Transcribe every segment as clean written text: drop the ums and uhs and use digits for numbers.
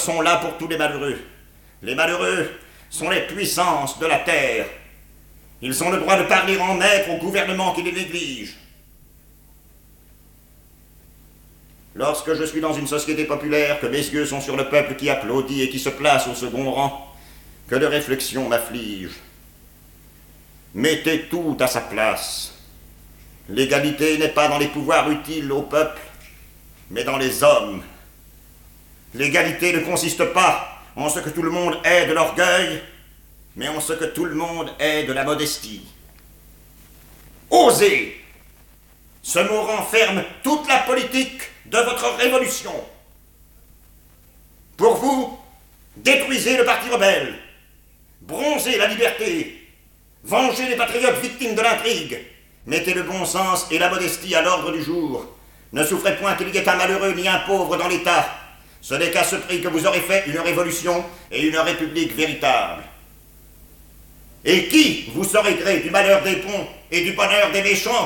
sont là pour tous les malheureux. Les malheureux sont les puissances de la terre. Ils ont le droit de parler en maître au gouvernement qui les néglige. Lorsque je suis dans une société populaire, que mes yeux sont sur le peuple qui applaudit et qui se place au second rang, que de réflexions m'affligent. Mettez tout à sa place. L'égalité n'est pas dans les pouvoirs utiles au peuple, mais dans les hommes. L'égalité ne consiste pas en ce que tout le monde ait de l'orgueil, mais en ce que tout le monde ait de la modestie. Osez! Ce mot renferme toute la politique de votre révolution. Pour vous, détruisez le parti rebelle, bronzez la liberté, vengez les patriotes victimes de l'intrigue, mettez le bon sens et la modestie à l'ordre du jour. Ne souffrez point qu'il y ait un malheureux ni un pauvre dans l'État. Ce n'est qu'à ce prix que vous aurez fait une révolution et une république véritable. Et qui vous saurait gré du malheur des bons et du bonheur des méchants?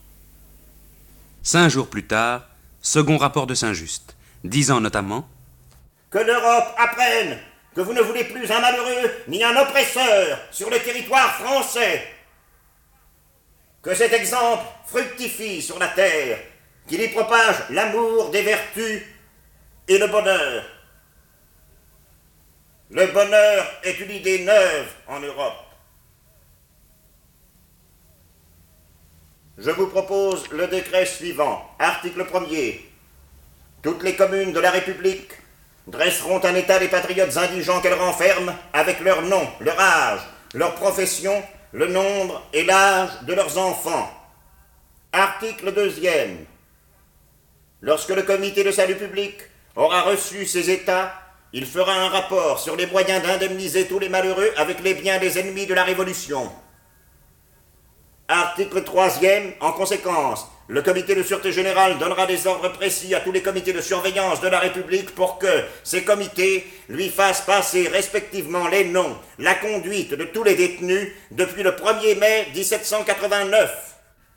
5 jours plus tard, second rapport de Saint-Just, disant notamment que l'Europe apprenne que vous ne voulez plus un malheureux ni un oppresseur sur le territoire français. Que cet exemple fructifie sur la terre, qu'il y propage l'amour des vertus et le bonheur. Le bonheur est une idée neuve en Europe. Je vous propose le décret suivant. Article 1er. Toutes les communes de la République dresseront un état des patriotes indigents qu'elles renferment avec leur nom, leur âge, leur profession, le nombre et l'âge de leurs enfants. Article 2e. Lorsque le comité de salut public aura reçu ces états, il fera un rapport sur les moyens d'indemniser tous les malheureux avec les biens des ennemis de la Révolution. Article 3e. En conséquence, le comité de sûreté générale donnera des ordres précis à tous les comités de surveillance de la République pour que ces comités lui fassent passer respectivement les noms, la conduite de tous les détenus depuis le 1er mai 1789.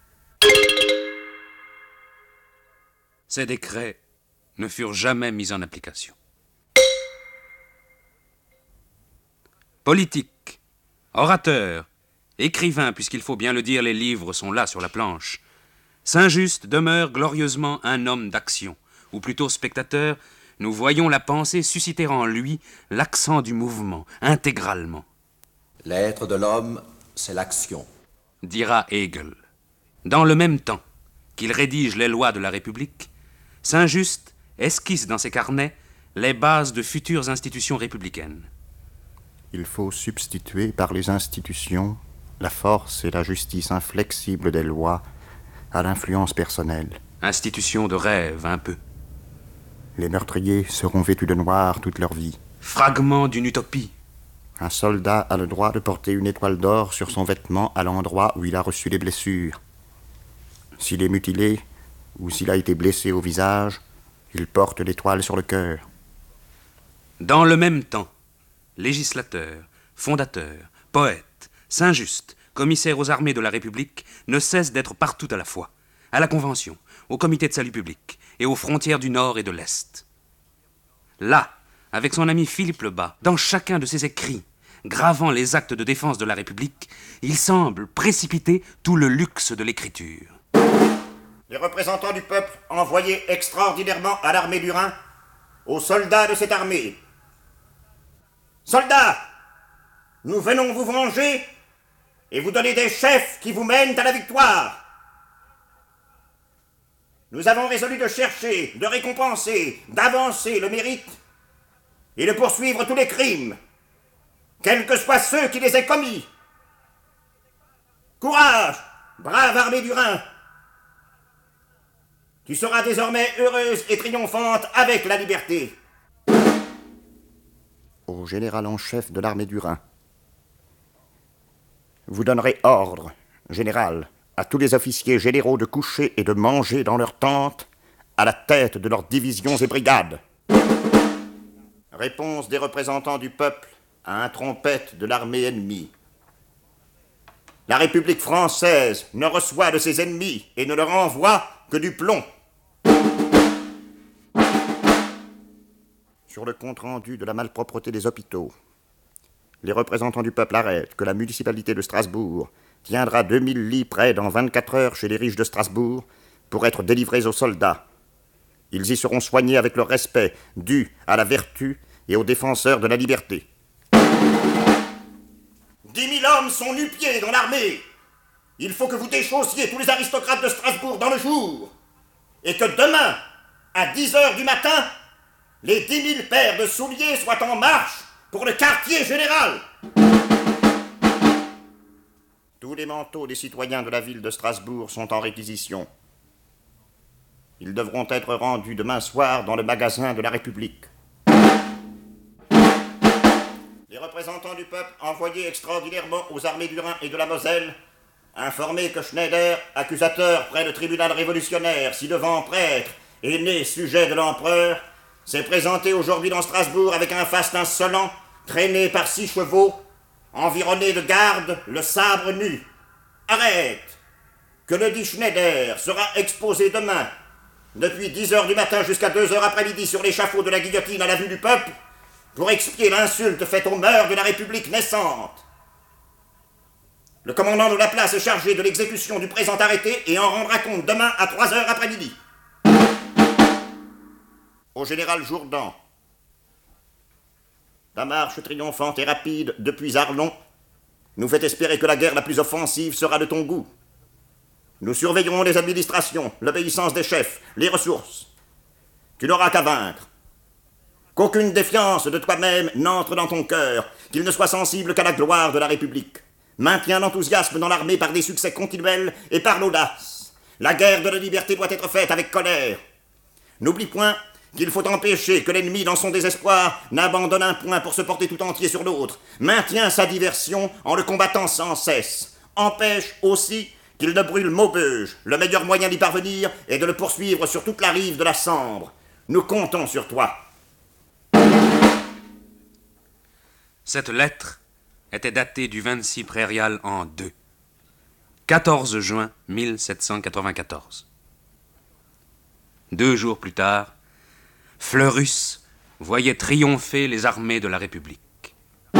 Ces décrets ne furent jamais mis en application. Politique, orateur, écrivain, puisqu'il faut bien le dire, les livres sont là sur la planche, Saint-Just demeure glorieusement un homme d'action, ou plutôt spectateur. Nous voyons la pensée susciter en lui l'accent du mouvement, intégralement. L'être de l'homme, c'est l'action, dira Hegel. Dans le même temps qu'il rédige les lois de la République, Saint-Just esquisse dans ses carnets les bases de futures institutions républicaines. Il faut substituer par les institutions la force et la justice inflexible des lois à l'influence personnelle. Institution de rêve, un peu. Les meurtriers seront vêtus de noir toute leur vie. Fragment d'une utopie. Un soldat a le droit de porter une étoile d'or sur son vêtement à l'endroit où il a reçu des blessures. S'il est mutilé ou s'il a été blessé au visage, il porte l'étoile sur le cœur. Dans le même temps, législateur, fondateur, poète, Saint-Just, commissaire aux armées de la République, ne cesse d'être partout à la fois, à la Convention, au comité de salut public et aux frontières du Nord et de l'Est. Là, avec son ami Philippe Lebas, dans chacun de ses écrits, gravant les actes de défense de la République, il semble précipiter tout le luxe de l'écriture. Les représentants du peuple envoyés extraordinairement à l'armée du Rhin, aux soldats de cette armée. Soldats, nous venons vous venger et vous donner des chefs qui vous mènent à la victoire. Nous avons résolu de chercher, de récompenser, d'avancer le mérite et de poursuivre tous les crimes, quels que soient ceux qui les aient commis. Courage, brave armée du Rhin. Tu seras désormais heureuse et triomphante avec la liberté. Au général en chef de l'armée du Rhin. Vous donnerez ordre, général, à tous les officiers généraux de coucher et de manger dans leurs tentes à la tête de leurs divisions et brigades. Réponse des représentants du peuple à un trompette de l'armée ennemie. La République française ne reçoit de ses ennemis et ne leur envoie que du plomb. Sur le compte-rendu de la malpropreté des hôpitaux, les représentants du peuple arrêtent que la municipalité de Strasbourg tiendra 2000 lits prêts dans 24 heures chez les riches de Strasbourg pour être délivrés aux soldats. Ils y seront soignés avec le respect dû à la vertu et aux défenseurs de la liberté. 10 000 hommes sont nu-pieds dans l'armée. Il faut que vous déchaussiez tous les aristocrates de Strasbourg dans le jour. Et que demain, à 10 heures du matin, les 10 000 paires de souliers soient en marche pour le quartier général. Tous les manteaux des citoyens de la ville de Strasbourg sont en réquisition. Ils devront être rendus demain soir dans le magasin de la République. Les représentants du peuple envoyés extraordinairement aux armées du Rhin et de la Moselle, informés que Schneider, accusateur près le tribunal révolutionnaire, ci-devant prêtre et né sujet de l'empereur, s'est présenté aujourd'hui dans Strasbourg avec un faste insolent, traîné par 6 chevaux, environné de gardes, le sabre nu. Arrête! Que le dit Schneider sera exposé demain, depuis 10 heures du matin jusqu'à 2 heures après-midi sur l'échafaud de la guillotine à la vue du peuple, pour expier l'insulte faite aux mœurs de la République naissante. Le commandant de la place est chargé de l'exécution du présent arrêté et en rendra compte demain à 3 heures après-midi. Au général Jourdan, la marche triomphante et rapide depuis Arlon nous fait espérer que la guerre la plus offensive sera de ton goût. Nous surveillerons les administrations, l'obéissance des chefs, les ressources. Tu n'auras qu'à vaincre. Qu'aucune défiance de toi-même n'entre dans ton cœur, qu'il ne soit sensible qu'à la gloire de la République. Maintiens l'enthousiasme dans l'armée par des succès continuels et par l'audace. La guerre de la liberté doit être faite avec colère. N'oublie point qu'il faut empêcher que l'ennemi, dans son désespoir, n'abandonne un point pour se porter tout entier sur l'autre. Maintiens sa diversion en le combattant sans cesse. Empêche aussi qu'il ne brûle Maubeuge. Le meilleur moyen d'y parvenir est de le poursuivre sur toute la rive de la Sambre. Nous comptons sur toi. Cette lettre était datée du 26 prairial an 2, 14 juin 1794. 2 jours plus tard, Fleurus voyait triompher les armées de la République.